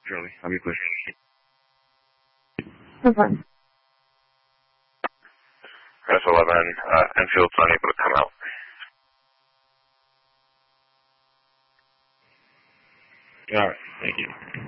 Charlie, I'll be clear. Okay. S11, Enfield's unable to come out. All right, thank you.